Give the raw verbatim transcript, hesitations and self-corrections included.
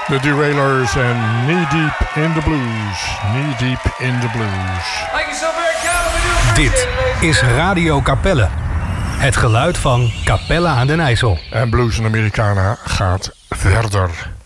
De Derailers en Knee Deep in the Blues. Knee Deep in the Blues. Dit is Radio Capelle. Het geluid van Capelle aan den IJssel. En Blues en Americana gaat verder.